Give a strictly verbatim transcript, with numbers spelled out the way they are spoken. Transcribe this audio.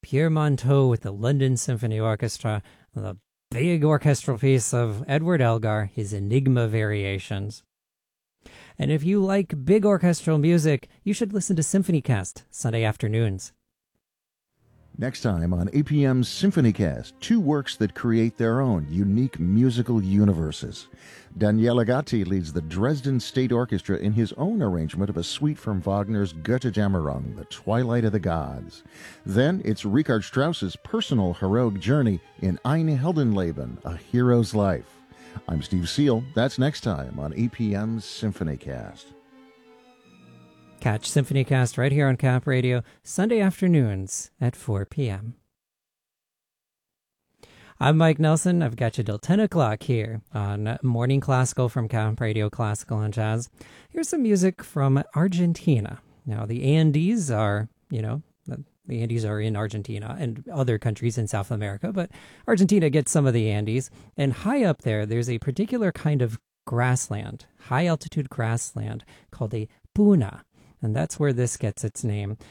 Pierre Monteau with the London Symphony Orchestra, the big orchestral piece of Edward Elgar, his Enigma Variations. And if you like big orchestral music, you should listen to SymphonyCast Sunday afternoons. Next time on A P M's SymphonyCast, two works that create their own unique musical universes. Daniele Gatti leads the Dresden State Orchestra in his own arrangement of a suite from Wagner's Götterdämmerung, The Twilight of the Gods. Then it's Richard Strauss's personal heroic journey in Ein Heldenleben, A Hero's Life. I'm Steve Seal. That's next time on A P M's SymphonyCast. Catch SymphonyCast right here on Cap Radio, Sunday afternoons at four p.m. I'm Mike Nelson. I've got you till ten o'clock here on Morning Classical from Cap Radio Classical and Jazz. Here's some music from Argentina. Now, the Andes are, you know, the Andes are in Argentina and other countries in South America, but Argentina gets some of the Andes. And high up there, there's a particular kind of grassland, high-altitude grassland called a puna. And that's where this gets its name.